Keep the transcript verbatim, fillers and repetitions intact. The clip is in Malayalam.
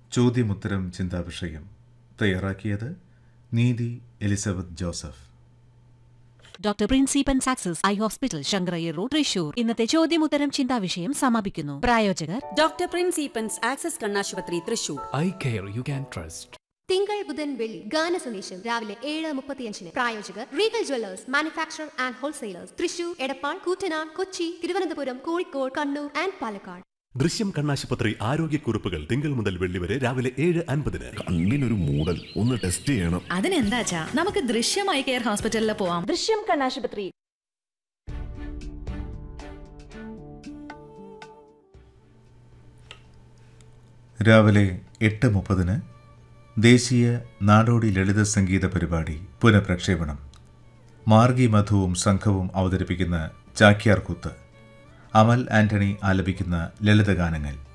ചോദ്യമുത്തരം ചിന്താവിഷയം തയ്യാറാക്കിയത് നീതി Elizabeth Joseph. Doctor പ്രിൻസിപ്പൻ സാക്സസ് eye hospital, Sankara Iyer road, Thrissur. ഇന്നത്തെ ചോദ്യമുത്തരം ചിന്താവിഷയം സമാപിക്കുന്നു. പ്രായോജകർ ഡോക്ടർ പ്രിൻസിപ്പൻസ് ആക്സസ് കണ്ണാശുപത്രി, Thrissur. Eye care you can trust. തിങ്കൾ ബുധൻ വെള്ളി ഗാന സന്ദേശം രാവിലെ ഏഴ് മുപ്പത്തിയഞ്ചിന്. പ്രായോജകർ Regal Jewellers manufacture and wholesalers, Thrissur, Edappal, Koottanad, Kochi, Thiruvananthapuram, Kozhikode, Kannur and Palakkad. ദൃശ്യം കണ്ണാശുപത്രി ആരോഗ്യക്കുറിപ്പുകൾ തിങ്കൾ മുതൽ വെള്ളി വരെ രാവിലെ ഏഴ് അൻപതിന്. കണ്ണിനൊരു മൂടൽ, ഒന്ന് ടെസ്റ്റ് ചെയ്യണം. അതിനെന്താച്ചാ, നമുക്ക് ദൃശ്യം ഐ കെയർ ഹോസ്പിറ്റലിൽ പോവാം. ദൃശ്യം കണ്ണാശുപത്രി. രാവിലെ എട്ട് മുപ്പതിന് ദേശീയ നാടോടി ലളിത സംഗീത പരിപാടി പുനഃപ്രക്ഷേപണം. മാർഗി മധുവും സംഘവും അവതരിപ്പിക്കുന്ന ചാക്യാർകൂത്ത്, അമൽ ആന്റണി ആലപിക്കുന്ന ലളിതഗാനങ്ങൾ.